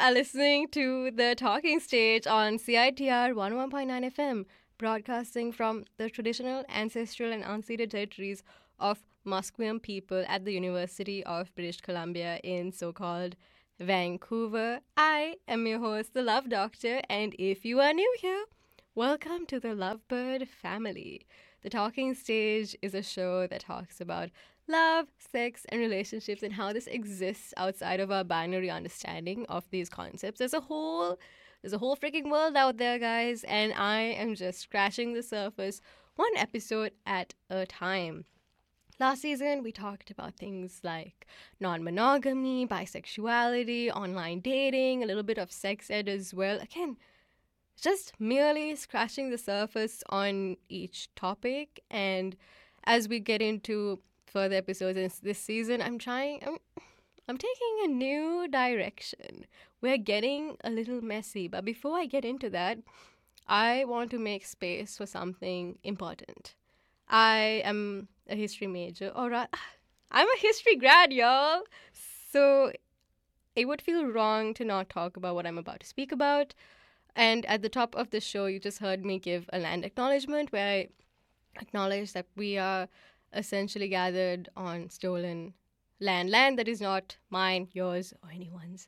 are listening to The Talking Stage on CITR 101.9 FM, broadcasting from the traditional, ancestral, and unceded territories of Musqueam people at the University of British Columbia in so-called Vancouver. I am your host, the Love Doctor, and if you are new here, welcome to the Lovebird family. The Talking Stage is a show that talks about love, sex, and relationships and how this exists outside of our binary understanding of these concepts. There's a whole freaking world out there, guys, and I am just scratching the surface one episode at a time. Last season, we talked about things like non-monogamy, bisexuality, online dating, a little bit of sex ed as well. Again, just merely scratching the surface on each topic. And as we get into further episodes in this season, I'm taking a new direction. We're getting a little messy, but before I get into that, I want to make space for something important. I am a history major, or I'm a history grad, y'all. So it would feel wrong to not talk about what I'm about to speak about. And at the top of the show, you just heard me give a land acknowledgement where I acknowledge that we are essentially gathered on stolen land that is not mine, yours, or anyone's.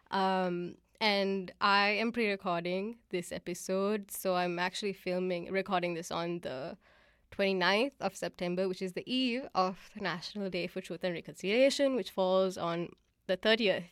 And I am pre-recording this episode, so I'm actually recording this on the 29th of September, which is the eve of the National Day for Truth and Reconciliation, which falls on the 30th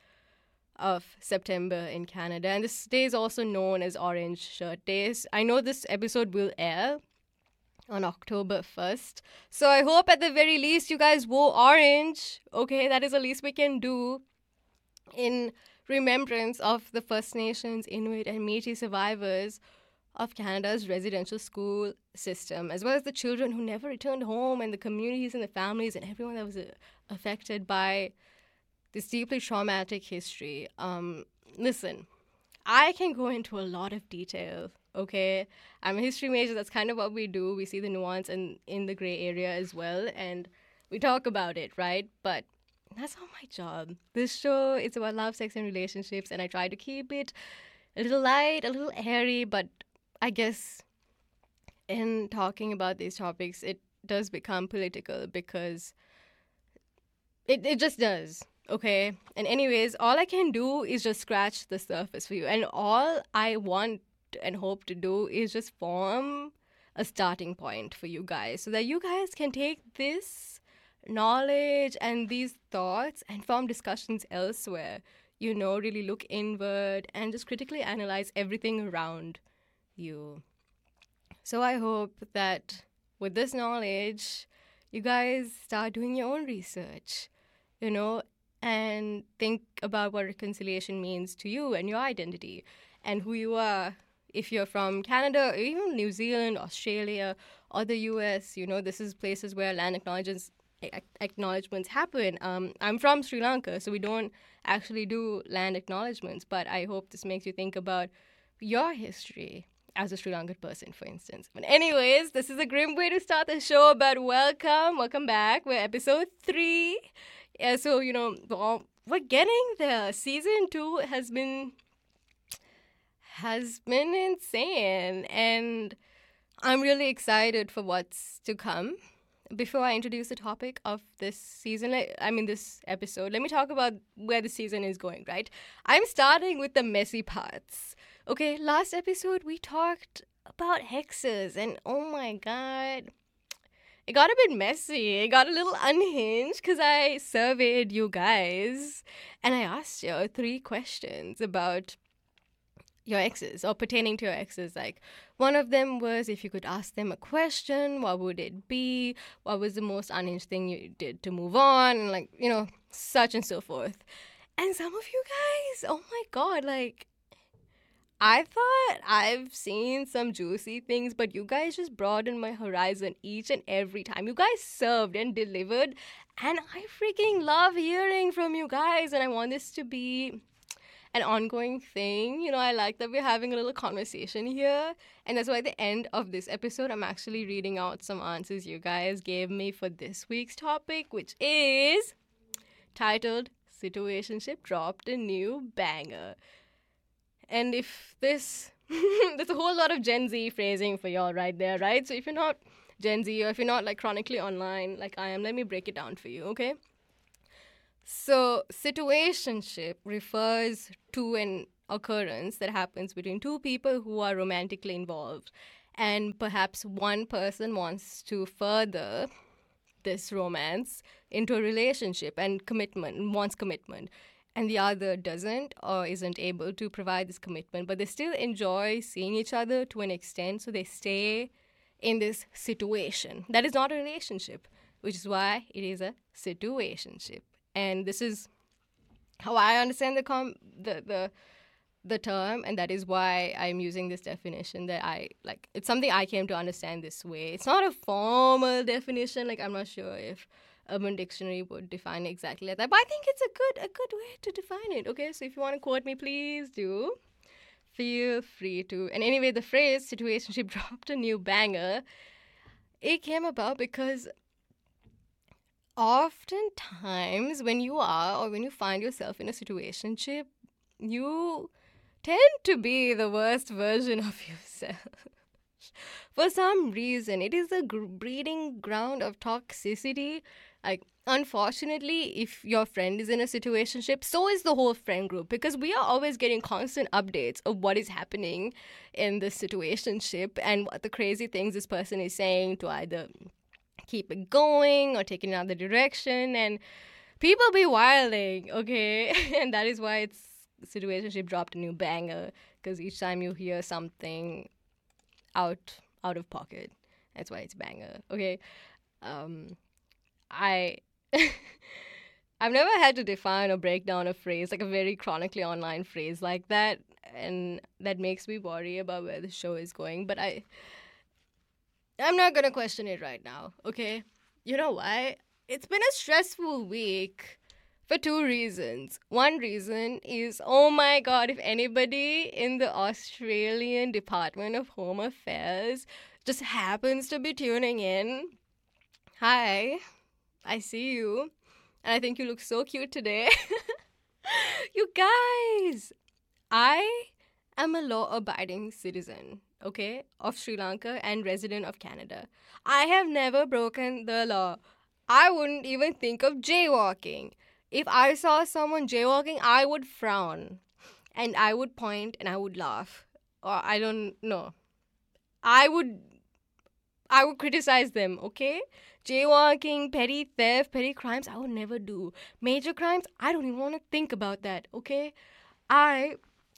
of September in Canada. And this day is also known as Orange Shirt Days. I know this episode will air on October 1st. So I hope at the very least you guys wore orange. Okay, that is the least we can do in remembrance of the First Nations, Inuit, and Métis survivors of Canada's residential school system, as well as the children who never returned home and the communities and the families and everyone that was affected by this deeply traumatic history. Listen, I can go into a lot of detail. Okay, I'm a history major. That's kind of what we do. We see the nuance and in the gray area as well, and we talk about it, right? But that's not my job. This show is about love, sex, and relationships, and I try to keep it a little light, a little airy, but I guess in talking about these topics, it does become political because it just does. Okay, and anyways, all I can do is just scratch the surface for you, and all I want and hope to do is just form a starting point for you guys so that you guys can take this knowledge and these thoughts and form discussions elsewhere. You know, really look inward and just critically analyze everything around you. So I hope that with this knowledge, you guys start doing your own research, you know, and think about what reconciliation means to you and your identity and who you are. If you're from Canada or even New Zealand, Australia, or the US, you know, this is places where land acknowledgements happen. I'm from Sri Lanka, so we don't actually do land acknowledgements, but I hope this makes you think about your history as a Sri Lankan person, for instance. But anyways, this is a grim way to start the show, but welcome back. We're episode 3. Yeah, so, you know, we're getting there. Season 2 has been insane, and I'm really excited for what's to come. Before I introduce the topic of this season, this episode, let me talk about where the season is going, right? I'm starting with the messy parts. Okay, last episode we talked about hexes, and oh my god, it got a bit messy. It got a little unhinged because I surveyed you guys and I asked you 3 questions about your exes or pertaining to your exes. Like, one of them was, if you could ask them a question, what would it be? What was the most unhinged thing you did to move on? And, like, you know, such and so forth. And some of you guys, oh my god, like, I thought I've seen some juicy things, but you guys just broadened my horizon each and every time. You guys served and delivered, and I freaking love hearing from you guys, and I want this to be an ongoing thing. You know, I like that we're having a little conversation here. And that's why at the end of this episode, I'm actually reading out some answers you guys gave me for this week's topic, which is titled Situationship dropped a new banger. And if this, there's a whole lot of Gen Z phrasing for y'all right there, right? So if you're not Gen Z or if you're not like chronically online like I am, let me break it down for you, okay? So, situationship refers to an occurrence that happens between two people who are romantically involved. And perhaps one person wants to further this romance into a relationship and wants commitment. And the other doesn't or isn't able to provide this commitment, but they still enjoy seeing each other to an extent, so they stay in this situation. That is not a relationship, which is why it is a situationship. And this is how I understand the term, and that is why I'm using this definition that I like. It's something I came to understand this way. It's not a formal definition. Like, I'm not sure if Urban Dictionary would define it exactly like that, but I think it's a good way to define it. Okay, so if you want to quote me, please do. Feel free to. And anyway, the phrase situationship dropped a new banger. It came about because oftentimes when you are or when you find yourself in a situationship, you tend to be the worst version of yourself. For some reason, it is a breeding ground of toxicity. Like, unfortunately, if your friend is in a situationship, so is the whole friend group, because we are always getting constant updates of what is happening in this situationship and what the crazy things this person is saying to either keep it going or take it in another direction. And people be wilding, okay? And that is why it's situationship dropped a new banger, because each time you hear something out of pocket, that's why it's banger, okay? I I've never had to define or break down a phrase, like a very chronically online phrase like that, and that makes me worry about where the show is going, but I'm not gonna question it right now, okay? You know why? It's been a stressful week for two reasons. One reason is, oh my god, if anybody in the Australian Department of Home Affairs just happens to be tuning in, hi, I see you, and I think you look so cute today. You guys, I am a law-abiding citizen, okay, of Sri Lanka and resident of Canada. I have never broken the law. I wouldn't even think of jaywalking. If I saw someone jaywalking, I would frown and I would point and I would laugh. Or I don't know. I would criticize them, okay? Jaywalking, petty theft, petty crimes, I would never do. Major crimes, I don't even want to think about that, okay? I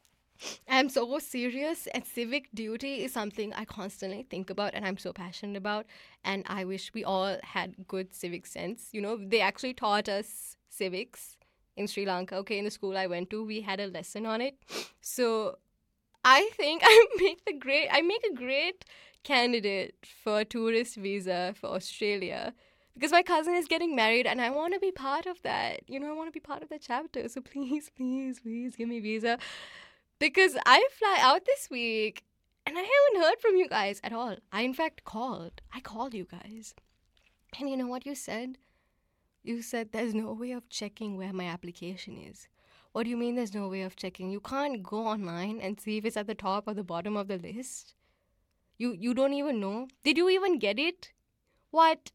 am so serious, and civic duty is something I constantly think about and I'm so passionate about, and I wish we all had good civic sense. You know, they actually taught us civics in Sri Lanka, okay? In the school I went to, we had a lesson on it. So I think I make a great candidate for a tourist visa for Australia, because my cousin is getting married and I want to be part of that. You know, I want to be part of that chapter. So please, please, please give me a visa, because I fly out this week and I haven't heard from you guys at all. I, in fact, called. I called you guys. And you know what you said? You said there's no way of checking where my application is. What do you mean there's no way of checking? You can't go online and see if it's at the top or the bottom of the list? You don't even know? Did you even get it? What?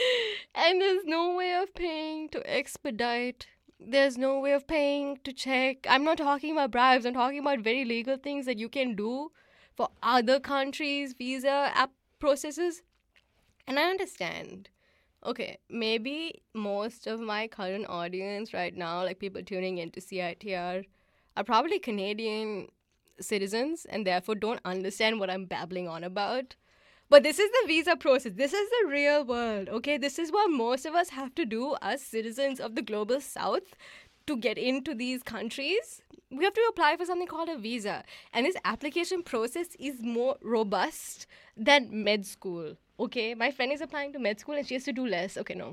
And there's no way of paying to expedite. There's no way of paying to check. I'm not talking about bribes. I'm talking about very legal things that you can do for other countries' visa app processes. And I understand. Okay, maybe most of my current audience right now, like people tuning into CITR, are probably Canadian citizens and therefore don't understand what I'm babbling on about. But this is the visa process. This is the real world, okay? This is what most of us have to do as citizens of the global south to get into these countries. We have to apply for something called a visa. And this application process is more robust than med school, okay? My friend is applying to med school and she has to do less. Okay, no.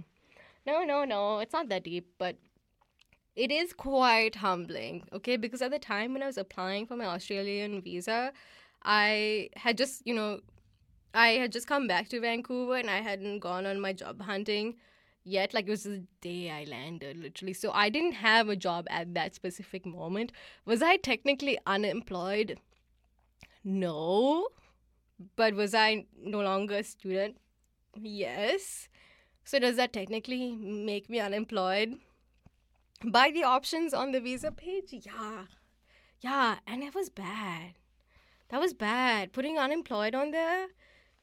No. It's not that deep, but it is quite humbling, okay? Because at the time when I was applying for my Australian visa, I had just come back to Vancouver and I hadn't gone on my job hunting yet. Like, it was the day I landed, literally. So I didn't have a job at that specific moment. Was I technically unemployed? No. But was I no longer a student? Yes. So does that technically make me unemployed? By the options on the visa page? Yeah. Yeah, and it was bad. That was bad. Putting unemployed on there?